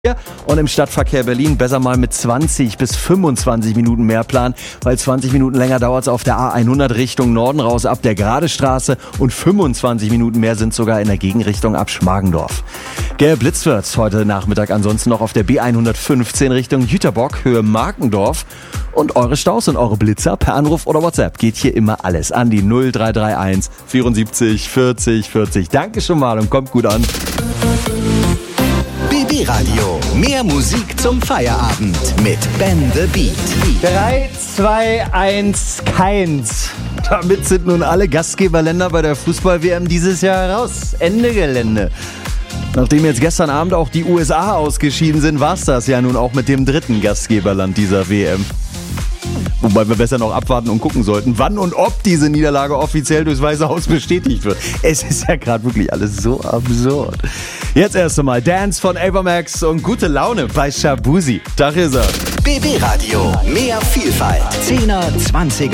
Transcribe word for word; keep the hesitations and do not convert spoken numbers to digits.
Und im Stadtverkehr Berlin besser mal mit zwanzig bis fünfundzwanzig Minuten mehr planen, weil zwanzig Minuten länger dauert es auf der A hundert Richtung Norden raus ab der Gradestraße und fünfundzwanzig Minuten mehr sind sogar in der Gegenrichtung ab Schmargendorf. Geblitzt wird's heute Nachmittag ansonsten noch auf der B hundertfünfzehn Richtung Jüterbock, Höhe Markendorf. Und eure Staus und eure Blitzer per Anruf oder WhatsApp geht hier immer alles an die null drei drei eins vierundsiebzig vierzig vierzig. Danke schon mal und kommt gut an. B B Radio. Mehr Musik zum Feierabend mit Ben the Beat. drei, zwei, eins, keins. Damit sind nun alle Gastgeberländer bei der Fußball-W M dieses Jahr raus. Ende Gelände. Nachdem jetzt gestern Abend auch die U S A ausgeschieden sind, war es das ja nun auch mit dem dritten Gastgeberland dieser W M. Wobei wir besser noch abwarten und gucken sollten, wann und ob diese Niederlage offiziell durchs Weiße Haus bestätigt wird. Es ist ja gerade wirklich alles so absurd. Jetzt erst einmal Dance von Avermax und gute Laune bei Shabuzi. Tag ist er. B B Radio. Mehr Vielfalt. zehner, zwanziger